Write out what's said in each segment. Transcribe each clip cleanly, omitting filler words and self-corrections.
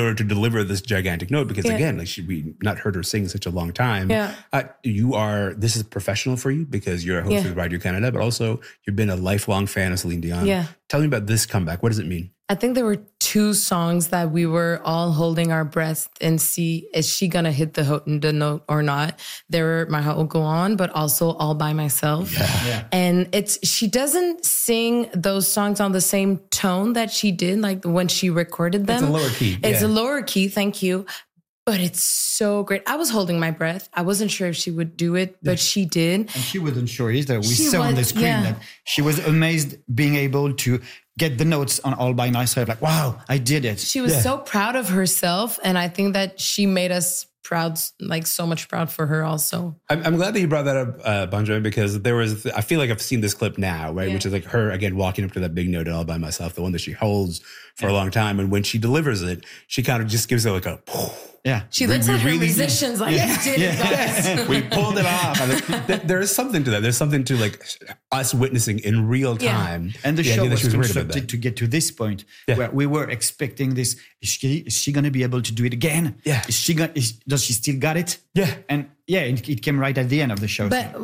order to deliver this gigantic note, because again, like we not heard her sing such a long time. Yeah. This is professional for you because you're a host of Radio Canada, but also you've been a lifelong fan of Celine Dion. Yeah. Tell me about this comeback. What does it mean? I think there were 2 songs that we were all holding our breath and see, is she going to hit the note or not? There were My Heart Will Go On, but also All By Myself. Yeah. And she doesn't sing those songs on the same tone that she did, like when she recorded them. It's a lower key. It's a lower key, thank you. But it's so great. I was holding my breath. I wasn't sure if she would do it, but she did. And she wasn't sure either. We saw on the screen that she was amazed being able to get the notes on All By Myself. Like, wow, I did it. She was so proud of herself. And I think that she made us proud, like so much proud for her also. I'm glad that you brought that up, Benjamin, because I feel like I've seen this clip now, right? Which is like her, again, walking up to that big note All By Myself, the one that she holds for a long time. And when she delivers it, she kind of just gives it like a... Yeah. She looks at her musicians like, you did it, guys. We pulled it off. There is something to that. There's something to like us witnessing in real time. And the show was constructed to get to this point where we were expecting this. Is she going to be able to do it again? Yeah. Does she still got it? Yeah. And it came right at the end of the show. But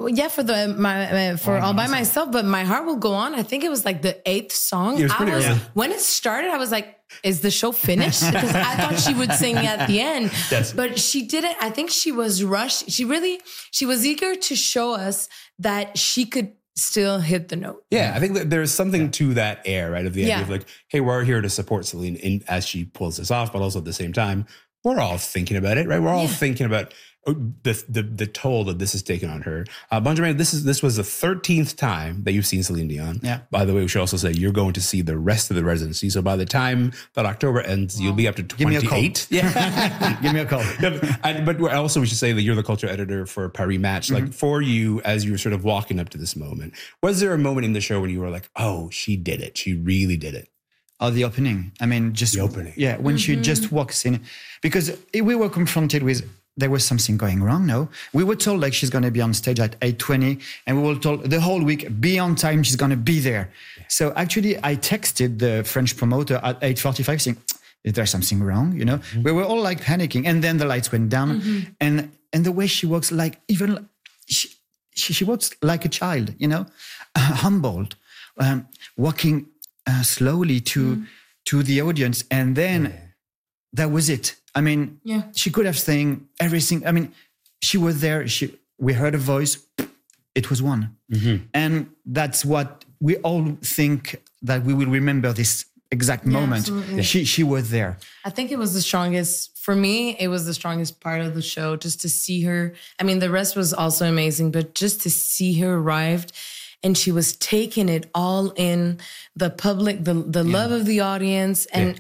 for All By Myself, but My Heart Will Go On. I think it was like the 8th song. It was pretty early. When it started, I was like, is the show finished? Because I thought she would sing at the end. Yes. But she didn't. I think she was rushed. She was eager to show us that she could still hit the note. Yeah, I think that there's something to that air, right? Of the idea of like, hey, we're here to support Celine as she pulls this off, but also at the same time, we're all thinking about it, right? We're all thinking about the toll that this has taken on her. Benjamin, this was the 13th time that you've seen Celine Dion. Yeah. By the way, we should also say you're going to see the rest of the residency. So by the time that October ends, you'll be up to 28. Yeah. Give me a call. But also we should say that you're the culture editor for Paris Match. Like for you, as you were sort of walking up to this moment, was there a moment in the show when you were like, oh, she did it. She really did it. Oh, the opening. I mean, just... The opening. Yeah, when she just walks in. Because we were confronted with... There was something going wrong, no? We were told like she's going to be on stage at 8:20, and we were told the whole week, be on time, she's going to be there. So actually, I texted the French promoter at 8:45 saying, is there something wrong, you know? We were all like panicking, and then the lights went down, and the way she walks, like even... She walks like a child, you know? Humbled, walking slowly to the audience, and then that was it. I mean, she could have sang everything. I mean, she was there. We heard a voice. It was one. And that's what we all think that we will remember this exact moment. Absolutely. She was there. I think it was the strongest, for me, it was the strongest part of the show, just to see her. I mean, the rest was also amazing, but just to see her arrived and she was taking it all in, the public, the love of the audience. And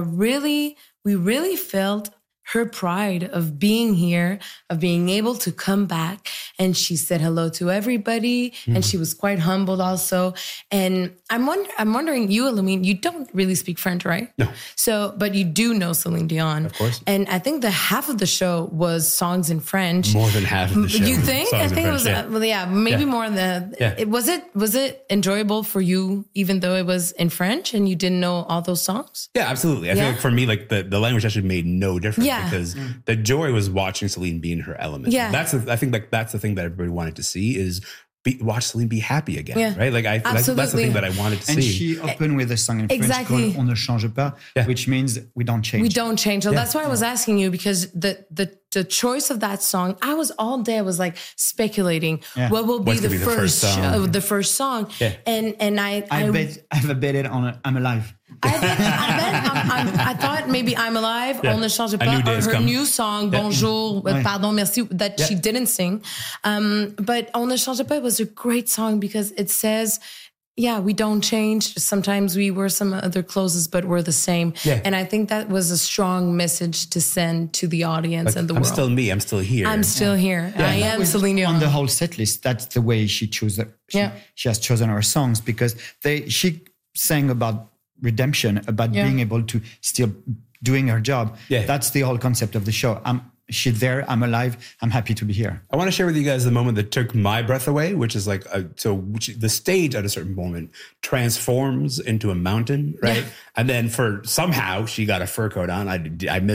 we really felt her pride of being here, of being able to come back. And she said hello to everybody. And she was quite humbled also. And I'm wondering, you, Elamine, you don't really speak French, right? No. So, but you do know Celine Dion. Of course. And I think the half of the show was songs in French. More than half of the show. You think? I think it was, maybe more than Yeah. Was it enjoyable for you, even though it was in French and you didn't know all those songs? Yeah, absolutely. I feel like for me, like the language actually made no difference. Yeah. Because the joy was watching Celine be in her element. Yeah. I think that's the thing that everybody wanted to see is watch Celine be happy again. Yeah. Right? Like that's the thing that I wanted to and see. she opened with a song in Exactly. French called On ne change pas, which means we don't change. We don't change. So that's why I was asking you, because the choice of that song, I was like speculating what will be the first song. Yeah. And I've betted on I'm Alive. I thought maybe I'm Alive, On ne change pas, or her new song, Bonjour, Pardon, Merci, that she didn't sing. But On ne change pas was a great song because it says, we don't change. Sometimes we wear some other clothes, but we're the same. Yeah. And I think that was a strong message to send to the audience and the world. I'm still me. I'm still here. I'm still here. Yeah. I am Celine Dion. On the whole set list, that's the way she chose it. She has chosen her songs because she sang about redemption, about being able to still doing her job. Yeah. That's the whole concept of the show. She's there. I'm alive. I'm happy to be here. I want to share with you guys the moment that took my breath away, which is like, the stage at a certain moment transforms into a mountain, right? Yeah. And then somehow she got a fur coat on. I missed